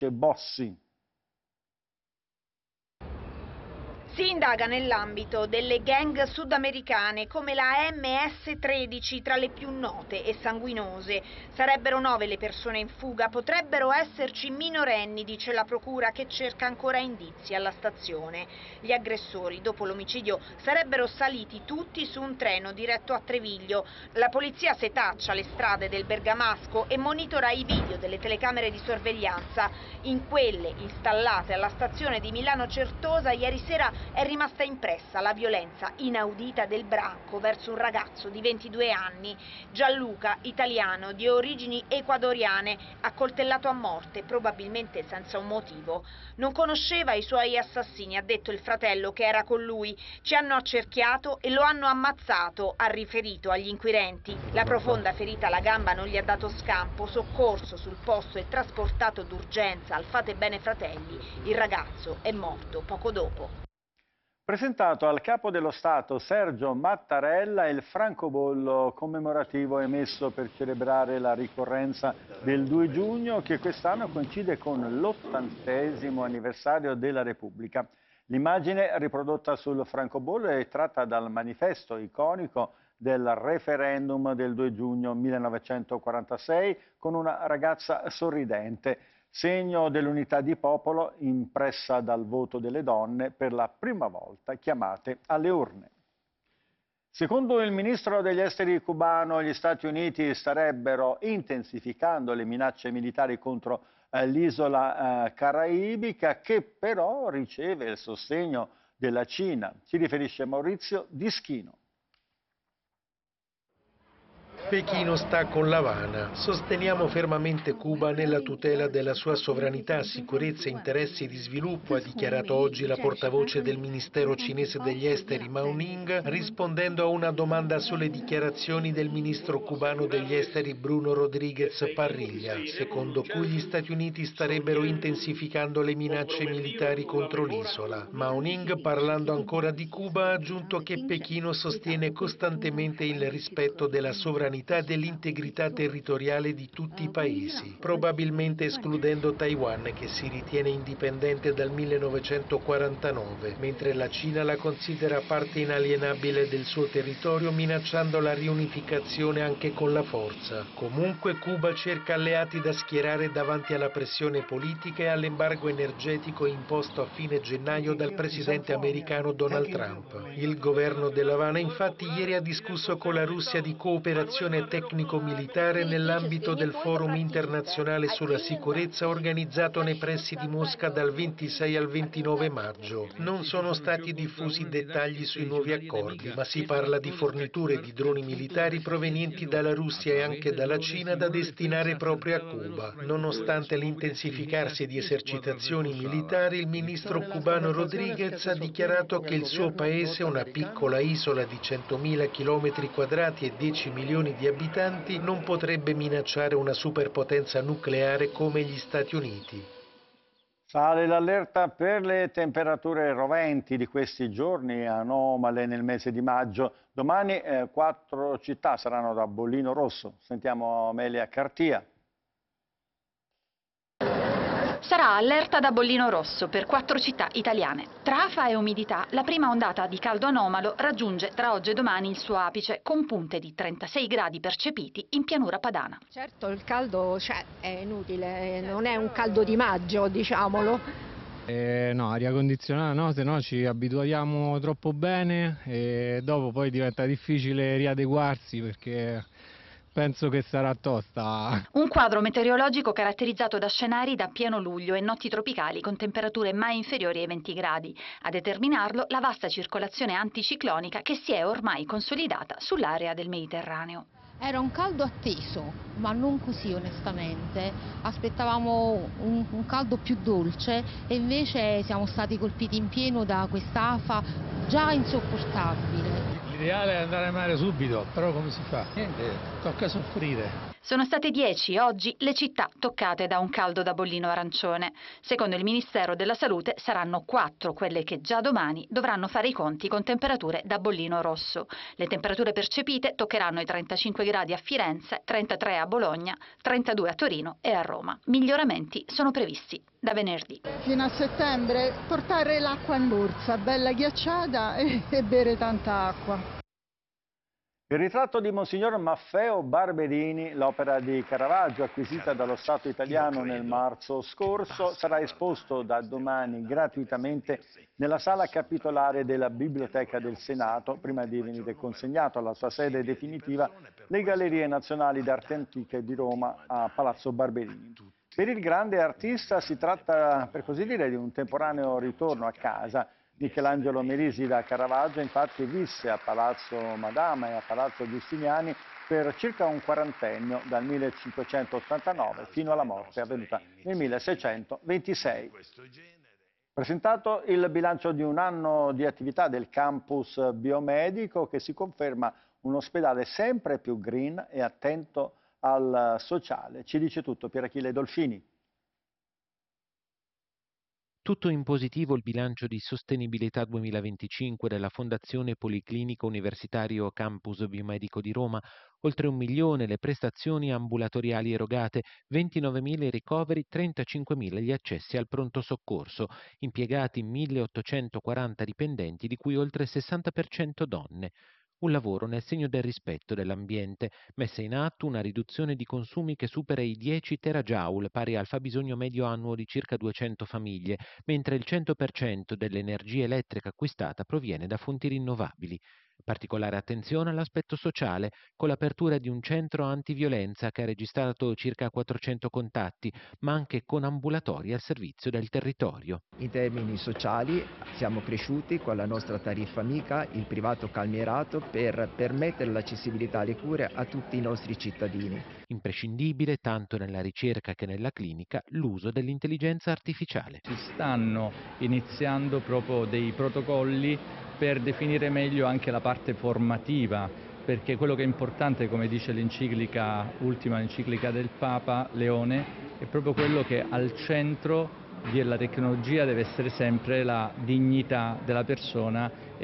Bossi. Si indaga nell'ambito delle gang sudamericane come la MS-13, tra le più note e sanguinose. Sarebbero 9 le persone in fuga, potrebbero esserci minorenni, dice la procura, che cerca ancora indizi alla stazione. Gli aggressori, dopo l'omicidio, sarebbero saliti tutti su un treno diretto a Treviglio. La polizia setaccia le strade del bergamasco e monitora i video delle telecamere di sorveglianza. In quelle installate alla stazione di Milano Certosa ieri sera è rimasta impressa la violenza inaudita del branco verso un ragazzo di 22 anni, Gianluca, italiano, di origini ecuadoriane, accoltellato a morte, probabilmente senza un motivo. Non conosceva i suoi assassini, ha detto il fratello che era con lui. Ci hanno accerchiato e lo hanno ammazzato, ha riferito agli inquirenti. La profonda ferita alla gamba non gli ha dato scampo, soccorso sul posto e trasportato d'urgenza al Fate Bene Fratelli. Il ragazzo è morto poco dopo. Presentato al Capo dello Stato Sergio Mattarella il francobollo commemorativo emesso per celebrare la ricorrenza del 2 giugno che quest'anno coincide con l'80° anniversario della Repubblica. L'immagine riprodotta sul francobollo è tratta dal manifesto iconico del referendum del 2 giugno 1946 con una ragazza sorridente, segno dell'unità di popolo impressa dal voto delle donne per la prima volta chiamate alle urne. Secondo il ministro degli esteri cubano, gli Stati Uniti starebbero intensificando le minacce militari contro l'isola caraibica, che però riceve il sostegno della Cina. Ci riferisce Maurizio Dischino. Pechino sta con l'Havana. Sosteniamo fermamente Cuba nella tutela della sua sovranità, sicurezza e interessi di sviluppo, ha dichiarato oggi la portavoce del Ministero cinese degli esteri Mao Ning, rispondendo a una domanda sulle dichiarazioni del ministro cubano degli esteri Bruno Rodríguez Parrilla, secondo cui gli Stati Uniti starebbero intensificando le minacce militari contro l'isola. Mao Ning, parlando ancora di Cuba, ha aggiunto che Pechino sostiene costantemente il rispetto della sovranità e dell'integrità territoriale di tutti i paesi, probabilmente escludendo Taiwan, che si ritiene indipendente dal 1949, mentre la Cina la considera parte inalienabile del suo territorio, minacciando la riunificazione anche con la forza. Comunque Cuba cerca alleati da schierare davanti alla pressione politica e all'embargo energetico imposto a fine gennaio dal presidente americano Donald Trump. Il governo dell'Havana infatti ieri ha discusso con la Russia di cooperazione tecnico-militare nell'ambito del Forum internazionale sulla sicurezza organizzato nei pressi di Mosca dal 26 al 29 maggio. Non sono stati diffusi dettagli sui nuovi accordi, ma si parla di forniture di droni militari provenienti dalla Russia e anche dalla Cina da destinare proprio a Cuba. Nonostante l'intensificarsi di esercitazioni militari, il ministro cubano Rodríguez ha dichiarato che il suo paese, una piccola isola di 100.000 km² e 10 milioni di abitanti, non potrebbe minacciare una superpotenza nucleare come gli Stati Uniti. Sale l'allerta per le temperature roventi di questi giorni anomale nel mese di maggio. Domani 4 città saranno da bollino rosso. Sentiamo Amelia Cartia. Sarà allerta da bollino rosso per 4 città italiane. Tra afa e umidità, la prima ondata di caldo anomalo raggiunge tra oggi e domani il suo apice, con punte di 36 gradi percepiti in pianura padana. Certo, il caldo c'è, è inutile, non è un caldo di maggio, diciamolo. No, aria condizionata no, se no ci abituiamo troppo bene e dopo poi diventa difficile riadeguarsi perché penso che sarà tosta. Un quadro meteorologico caratterizzato da scenari da pieno luglio e notti tropicali con temperature mai inferiori ai 20 gradi. A determinarlo la vasta circolazione anticiclonica che si è ormai consolidata sull'area del Mediterraneo. Era un caldo atteso, ma non così onestamente. Aspettavamo un caldo più dolce e invece siamo stati colpiti in pieno da quest'afa già insopportabile. L'ideale è andare a mare subito, però come si fa? Niente. Tocca soffrire. Sono state 10 oggi le città toccate da un caldo da bollino arancione. Secondo il Ministero della Salute saranno 4 quelle che già domani dovranno fare i conti con temperature da bollino rosso. Le temperature percepite toccheranno i 35 gradi a Firenze, 33 a Bologna, 32 a Torino e a Roma. Miglioramenti sono previsti da venerdì. Fino a settembre portare l'acqua in borsa, bella ghiacciata e bere tanta acqua. Il ritratto di Monsignor Maffeo Barberini, l'opera di Caravaggio acquisita dallo Stato italiano nel marzo scorso, sarà esposto da domani gratuitamente nella sala capitolare della Biblioteca del Senato, prima di venire consegnato alla sua sede definitiva, le Gallerie Nazionali d'Arte Antiche di Roma a Palazzo Barberini. Per il grande artista si tratta, per così dire, di un temporaneo ritorno a casa. Michelangelo Merisi da Caravaggio infatti visse a Palazzo Madama e a Palazzo Giustiniani per circa un quarantennio, dal 1589 fino alla morte avvenuta nel 1626. Presentato il bilancio di un anno di attività del campus biomedico, che si conferma un ospedale sempre più green e attento al sociale. Ci dice tutto Pierachille Dolfini. Tutto in positivo il bilancio di sostenibilità 2025 della Fondazione Policlinico Universitario Campus Biomedico di Roma, oltre 1 milione le prestazioni ambulatoriali erogate, 29.000 i ricoveri, 35.000 gli accessi al pronto soccorso, impiegati 1.840 dipendenti, di cui oltre il 60% donne. Un lavoro nel segno del rispetto dell'ambiente, messa in atto una riduzione di consumi che supera i 10 terajoule, pari al fabbisogno medio annuo di circa 200 famiglie, mentre il 100% dell'energia elettrica acquistata proviene da fonti rinnovabili. Particolare attenzione all'aspetto sociale, con l'apertura di un centro antiviolenza che ha registrato circa 400 contatti, ma anche con ambulatori al servizio del territorio. In termini sociali siamo cresciuti con la nostra tariffa amica, il privato calmierato, per permettere l'accessibilità alle cure a tutti i nostri cittadini. Imprescindibile, tanto nella ricerca che nella clinica, l'uso dell'intelligenza artificiale. Si stanno iniziando proprio dei protocolli per definire meglio anche la parte formativa, perché quello che è importante, come dice l'ultima enciclica del Papa Leone, è proprio quello che al centro della tecnologia deve essere sempre la dignità della persona